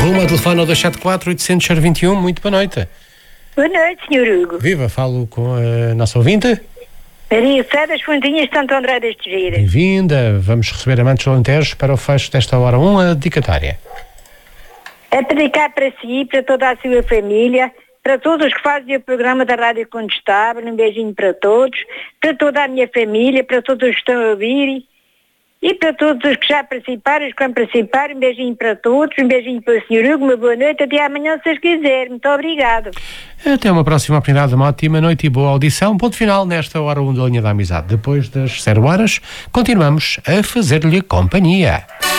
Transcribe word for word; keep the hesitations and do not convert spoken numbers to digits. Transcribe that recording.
Uma, telefone ao dois sete quatro, oito zero zero, dois um. Muito boa noite. Boa noite, senhor Hugo. Viva, falo com a nossa ouvinte. Maria Fé das Fontinhas de Santo André das Tejeiras. Bem-vinda. Vamos receber Amantes do Alentejo para o fecho desta hora um, a dedicatória. É dedicar para si, para toda a sua família, para todos os que fazem o programa da Rádio Condestável, um beijinho para todos, para toda a minha família, para todos os que estão a ouvir e para todos os que já participaram, os que vão participar, um beijinho para todos, um beijinho para o senhor Hugo, uma boa noite, até amanhã se vocês quiserem. Muito obrigado. Até uma próxima oportunidade, uma ótima noite e boa audição. Ponto final nesta hora um da Linha da Amizade. Depois das zero horas, continuamos a fazer-lhe companhia.